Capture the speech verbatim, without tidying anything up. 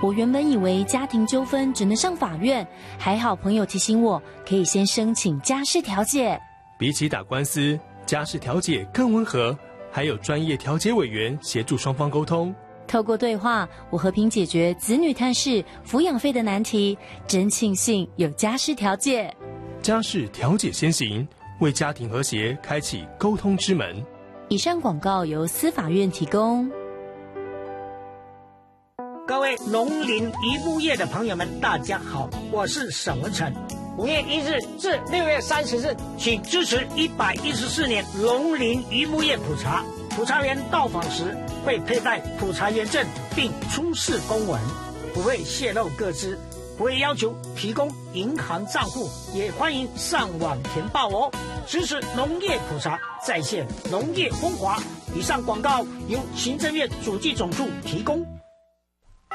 我原本以为家庭纠纷只能上法院，还好朋友提醒我，可以先申请家事调解。 比起打官司，家事调解更温和，还有专业调解委员协助双方沟通。 透过对话，我和平解决子女探视、抚养费的难题，真庆幸有家事调解。 家事调解先行，为家庭和谐开启沟通之门。 以上广告由司法院提供。 各位农林渔牧业的朋友们，大家好，我是沈文成。五月一日至六月三十日，请支持一百一十四年农林渔牧业普查。普查员到访时会佩戴普查员证，并出示公文，不会泄露个资，不会要求提供银行账户，也欢迎上网填报哦。支持农业普查，再现农业风华。以上广告由行政院主计总处提供。